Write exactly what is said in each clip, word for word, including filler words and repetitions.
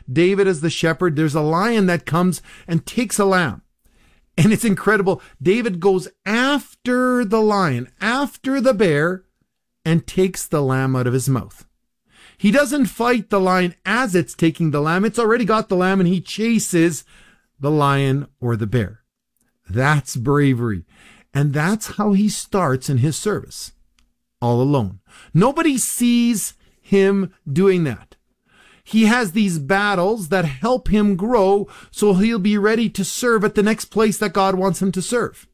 David as the shepherd, there's a lion that comes and takes a lamb. And it's incredible. David goes after the lion, after the bear, and takes the lamb out of his mouth. He doesn't fight the lion as it's taking the lamb. It's already got the lamb, and he chases the lion or the bear. That's bravery. And that's how he starts in his service. All alone. Nobody sees him doing that. He has these battles that help him grow so he'll be ready to serve at the next place that God wants him to serve.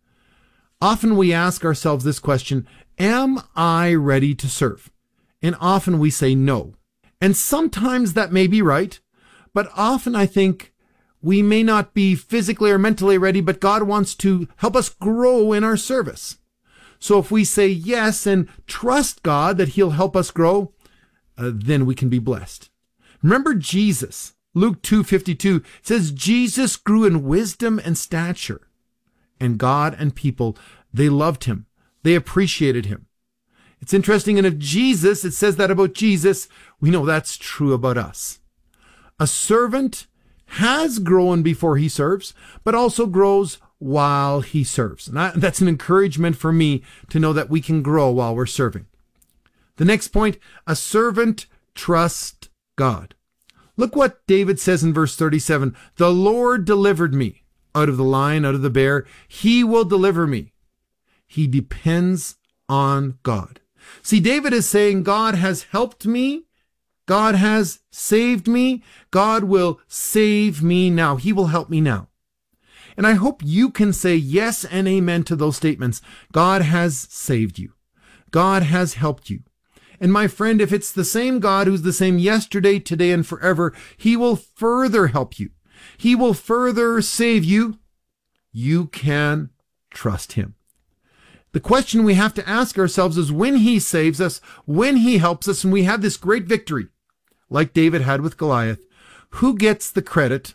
Often we ask ourselves this question, am I ready to serve? And often we say no. And sometimes that may be right, but often I think we may not be physically or mentally ready, but God wants to help us grow in our service. So if we say yes and trust God that he'll help us grow, uh, then we can be blessed. Remember Jesus. Luke two fifty-two says Jesus grew in wisdom and stature. And God and people, they loved him. They appreciated him. It's interesting, and if Jesus, it says that about Jesus, we know that's true about us. A servant has grown before he serves, but also grows while he serves. And I, that's an encouragement for me to know that we can grow while we're serving. The next point, a servant trusts God. Look what David says in verse thirty-seven. The Lord delivered me out of the lion, out of the bear. He will deliver me. He depends on God. See, David is saying, God has helped me. God has saved me. God will save me now. He will help me now. And I hope you can say yes and amen to those statements. God has saved you. God has helped you. And my friend, if it's the same God who's the same yesterday, today, and forever, he will further help you. He will further save you. You can trust him. The question we have to ask ourselves is when he saves us, when he helps us, and we have this great victory, like David had with Goliath, who gets the credit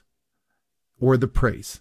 or the praise?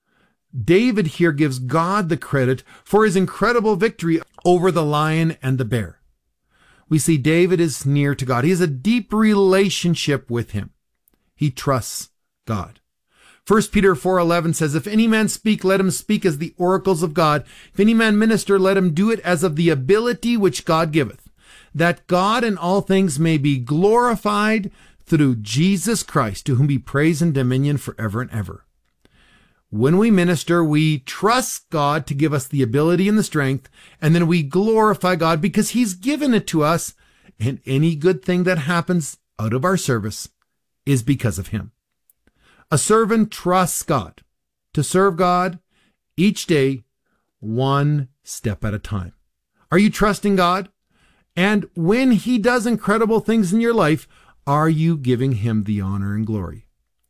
David here gives God the credit for his incredible victory over the lion and the bear. We see David is near to God. He has a deep relationship with him. He trusts God. First Peter four eleven says, if any man speak, let him speak as the oracles of God. If any man minister, let him do it as of the ability which God giveth, that God in all things may be glorified through Jesus Christ, to whom be praise and dominion forever and ever. When we minister, we trust God to give us the ability and the strength, and then we glorify God because he's given it to us, and any good thing that happens out of our service is because of him. A servant trusts God to serve God each day, one step at a time. Are you trusting God? And when he does incredible things in your life, are you giving him the honor and glory?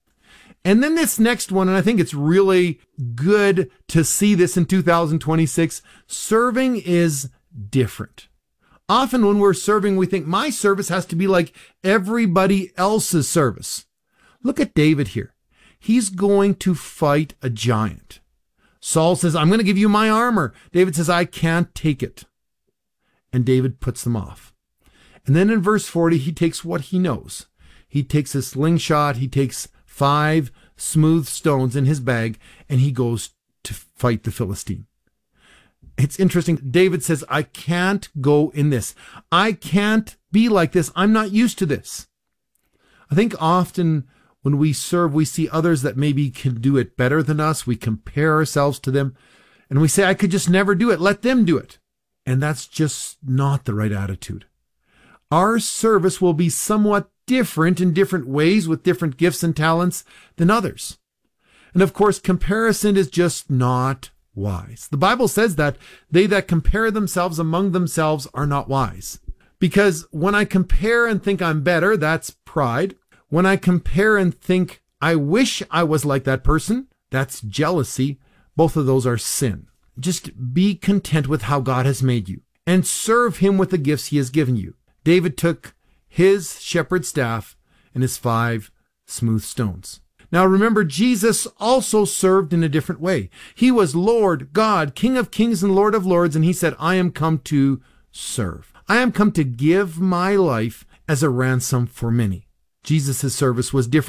And then this next one, and I think it's really good to see this in two thousand twenty-six, serving is different. Often when we're serving, we think my service has to be like everybody else's service. Look at David here. He's going to fight a giant. Saul says, I'm going to give you my armor. David says, I can't take it. And David puts them off. And then in verse forty, he takes what he knows. He takes a slingshot. He takes five smooth stones in his bag, and he goes to fight the Philistine. It's interesting. David says, I can't go in this. I can't be like this. I'm not used to this. I think often when we serve, we see others that maybe can do it better than us. We compare ourselves to them, and we say, I could just never do it. Let them do it. And that's just not the right attitude. Our service will be somewhat different in different ways with different gifts and talents than others. And of course, comparison is just not wise. The Bible says that they that compare themselves among themselves are not wise. Because when I compare and think I'm better, that's pride. When I compare and think I wish I was like that person, that's jealousy. Both of those are sin. Just be content with how God has made you and serve him with the gifts he has given you. David took his shepherd's staff and his five smooth stones. Now remember, Jesus also served in a different way. He was Lord, God, King of kings and Lord of lords, and he said, I am come to serve. I am come to give my life as a ransom for many. Jesus' service was different.